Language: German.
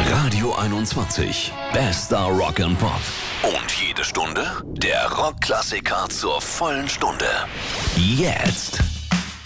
Radio 21. Bester Rock and Pop. Und jede Stunde der Rockklassiker zur vollen Stunde. Jetzt.